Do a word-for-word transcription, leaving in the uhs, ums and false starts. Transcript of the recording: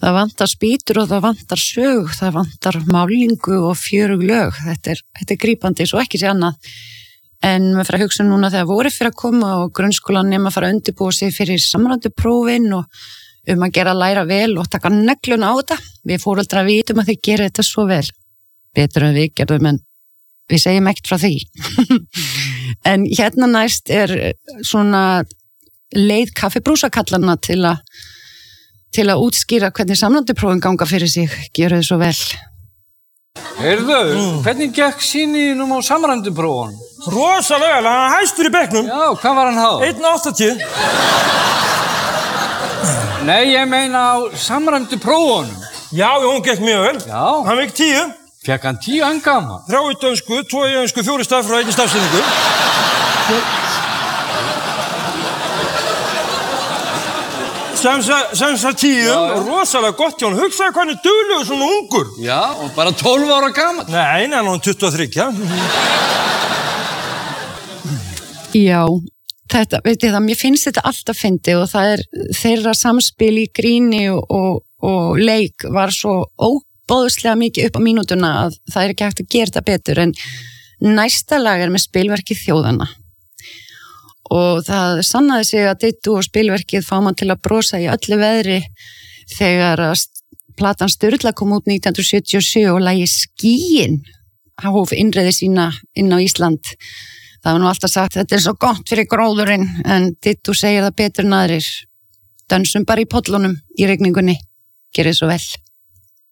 Það vantar spýtur og það vantar sög, það vantar málingu og fjörug lög. Þetta er, þetta er grípandi, svo ekki sé annað. En maður fyrir að hugsa núna þegar voru fyrir að koma og grunnskólan nema að fara að undirbúa sig fyrir samræmdu prófin og um að gera læra vel og taka negluna á þetta. Við foreldrar vitum að þið gera þetta svo vel. Betur en við gerðum, en við segjum ekkert frá því. En hérna næst er svona leið kaffibrúsakallana til að til að útskýra hvernig samræmduprófin ganga fyrir sig, gera þau svo vel. Heyrðu, mm. hvernig gekk sýninum á samræmduprófun? Rosalega vel, hann hæstur í bekknum. Já, hvað var hann há? einn komma áttatíu. Nei, ég meina á samræmduprófunum. Já, hún gekk mjög vel. Já. Hann fekk tíu. Fekk hann tíu hann gaman? Þrjá í dönsku, tvo í önsku, fjóri staf frá einni stafsendingu. Sem það tíu, og rosalega gott hjá hann. Hugsaði hvað hann er duglegur svona ungur. Já, og bara tólf ára gaman. Nei, nei, hann er tuttugu og þrjú, já. Já, þetta, veit ég það, mér finnst þetta alltaf fyndi og það er þeirra samspil í gríni og, og, og leik var svo óbóðslega mikið upp á mínútuna að það er ekki hægt að gera þetta betur, en næsta lag er með spilverkið Þjóðanna. Og það sannaði sig að Dittu og spilverkið fá mann til að brosa í öllu veðri þegar að platan Sturla kom út nítján hundruð sjötíu og sjö og lagið Skýin hóf innreiði sína inn á Ísland. Það var nú alltaf sagt, þetta er svo gott fyrir gróðurinn, en Dittu segir það betur en aðrir. Dönsum bara í pollunum í rigningunni. Gerið svo vel.